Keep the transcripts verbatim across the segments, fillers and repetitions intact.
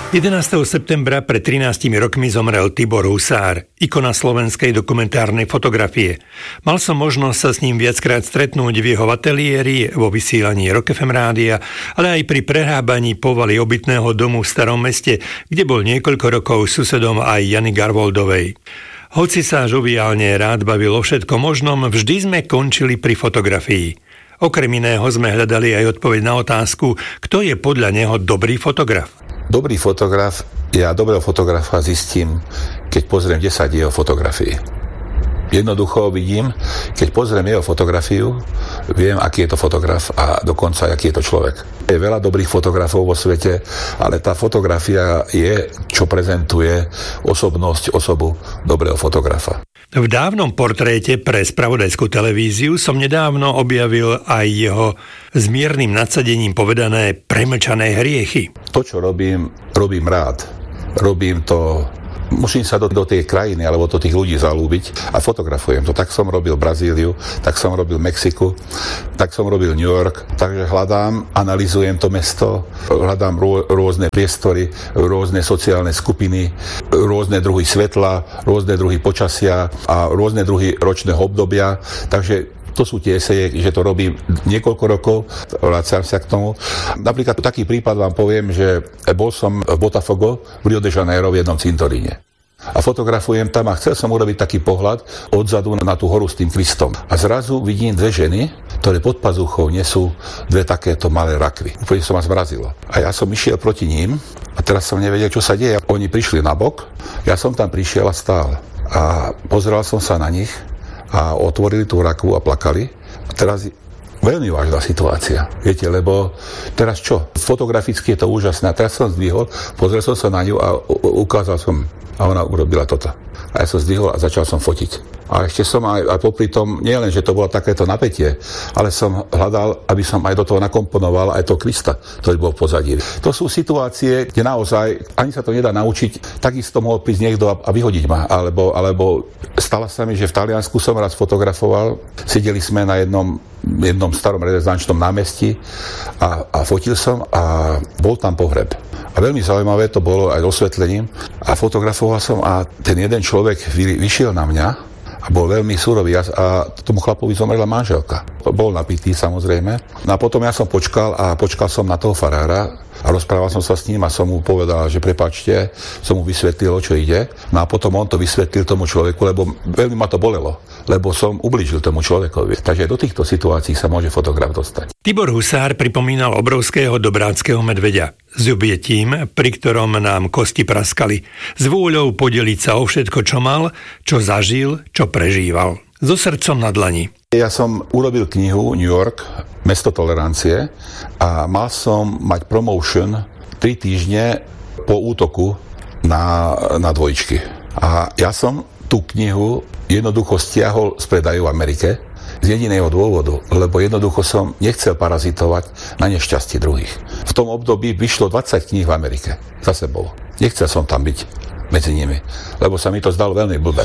jedenásteho septembra pred trinástimi rokmi zomrel Tibor Husár, ikona slovenskej dokumentárnej fotografie. Mal som možnosť sa s ním viackrát stretnúť v jeho ateliéri, vo vysielaní Rock ef em rádia, ale aj pri prehábaní povaly obytného domu v Starom Meste, kde bol niekoľko rokov susedom aj Jany Garwoldovej. Hoci sa žoviálne rád bavil o všetkom možnom, vždy sme končili pri fotografii. Okrem iného sme hľadali aj odpoveď na otázku, kto je podľa neho dobrý fotograf. Dobrý fotograf, ja dobrého fotografa zistím, keď pozriem desať jeho fotografií. Jednoducho vidím, keď pozriem jeho fotografiu, viem, aký je to fotograf a dokonca, aký je to človek. Je veľa dobrých fotografov vo svete, ale tá fotografia je, čo prezentuje osobnosť, osobu dobrého fotografa. V dávnom portréte pre spravodajskú televíziu som nedávno objavil aj jeho s miernym nadsadením povedané premlčané hriechy. To, čo robím, robím rád. Robím to... Musím sa do, do tej krajiny alebo do tých ľudí zalúbiť a fotografujem to. Tak som robil Brazíliu, tak som robil Mexiku, tak som robil New York. Takže hľadám, analyzujem to mesto, hľadám rô, rôzne priestory, rôzne sociálne skupiny, rôzne druhy svetla, rôzne druhy počasia a rôzne druhy ročného obdobia. Takže to sú tie eseje, že to robím niekoľko rokov, vraciam sa k tomu. Napríklad taký prípad vám poviem, že bol som v Botafogo v Rio de Janeiro v jednom cintoríne. A fotografujem tam a chcel som urobiť taký pohľad odzadu na tú horu s tým Kristom. A zrazu vidím dve ženy, ktoré pod pazuchou nesú dve takéto malé rakvy. Úplne som ma zmrazilo. A ja som išiel proti ním a teraz som nevedel, čo sa deje. Oni prišli na bok, ja som tam prišiel a stál. A pozeral som sa na nich a otvorili tú rakvu a plakali. A teraz veľmi vážna situácia. Viete, lebo teraz čo? Fotograficky je to úžasné. A teraz som zdvihol, pozrel som sa na ňu a ukázal som. A ona urobila toto. A ja som zdvihol a začal som fotiť. A ešte som aj, aj popri tom, nie len, že to bolo takéto napätie, ale som hľadal, aby som aj do toho nakomponoval aj to Krista, ktorý bol v pozadí. To sú situácie, kde naozaj ani sa to nedá naučiť, takisto mohol prísť niekto a, a vyhodiť ma. Alebo, alebo stala sa mi, že v Taliansku som raz fotografoval, sedeli sme na jednom, jednom starom renesančnom námestí a, a fotil som a bol tam pohreb. A veľmi zaujímavé to bolo aj osvetlením. A fotografoval som a ten jeden človek vy, vyšiel na mňa a bol veľmi surový a, a tomu chlapovi zomrela manželka. Bol napitý samozrejme. No a potom ja som počkal a počkal som na toho farára a rozprával som sa s ním a som mu povedal, že prepáčte, som mu vysvetlil, o čo ide. No a potom on to vysvetlil tomu človeku, lebo veľmi ma to bolelo, lebo som ublížil tomu človekovi. Takže do týchto situácií sa môže fotograf dostať. Tibor Husár pripomínal obrovského dobráckeho medveďa s objetím, pri ktorom nám kosti praskali, s vôľou podeliť sa o všetko, čo mal, čo zažil, čo prežíval. So srdcom na dlani. Ja som urobil knihu New York, Mesto tolerancie a mal som mať promotion tri týždne po útoku na, na dvojčky. A ja som tú knihu jednoducho stiahol z predaju v Amerike z jediného dôvodu, lebo jednoducho som nechcel parazitovať na nešťastie druhých. V tom období vyšlo dvadsať kníh v Amerike za sebou. Nechcel som tam byť medzi nimi, lebo sa mi to zdalo veľmi blbé.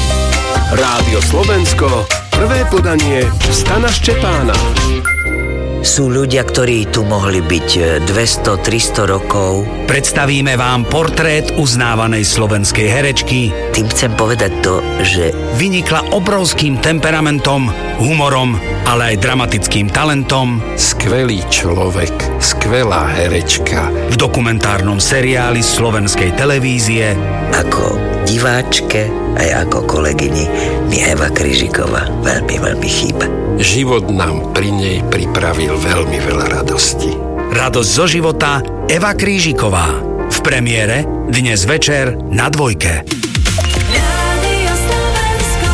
Rádio Slovensko, prvé podanie Stana Ščepána. Sú ľudia, ktorí tu mohli byť dvesto tristo rokov. Predstavíme vám portrét uznávanej slovenskej herečky. Tým chcem povedať to, že vynikla obrovským temperamentom, humorom, ale aj dramatickým talentom. Skvelý človek, skvelá herečka. V dokumentárnom seriáli slovenskej televízie. Ako diváčke aj ako kolegyni mi Eva Kryžiková veľmi, veľmi chýba. Život nám pri nej pripravil veľmi veľa radosti. Radosť zo života Eva Krížiková. V premiére dnes večer na Dvojke. Rádio Slovensko.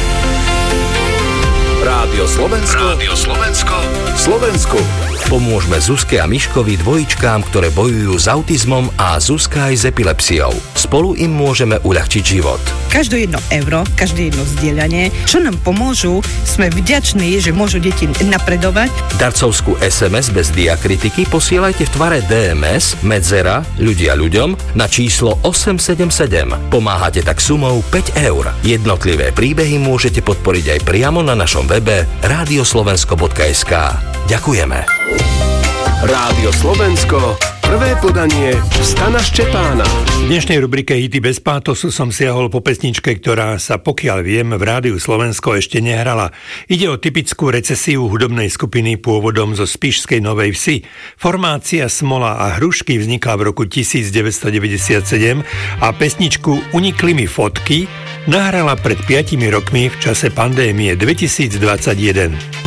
Rádio Slovensko. Rádio Slovensko. Slovensku. Pomôžme Zuzke a Miškovi, dvojičkám, ktoré bojujú s autizmom, a Zuzka aj s epilepsiou. Spolu im môžeme uľahčiť život. Každé jedno euro, každé jedno zdieľanie, čo nám pomôžu, sme vďační, že môžu deti napredovať. Darcovskú es em es bez diakritiky posielajte v tvare dé em es, medzera, ľudia ľuďom na číslo osem sedem sedem. Pomáhate tak sumou päť eur. Jednotlivé príbehy môžete podporiť aj priamo na našom webe rádioslovensko bodka es ká. Ďakujeme. Rádio Slovensko, Prvé podanie Stana Ščepána. V dnešnej rubrike Hity bez pátosu som siahol po pesničke, ktorá sa, pokiaľ viem, v Rádiu Slovensko ešte nehrala. Ide o typickú recesiu hudobnej skupiny pôvodom zo Spišskej Novej Vsi. Formácia Smola a Hrušky vznikla v roku devätnásťstodeväťdesiatsedem a pesničku Unikli mi fotky nahrala pred piatimi rokmi v čase pandémie dvetisícdvadsaťjeden.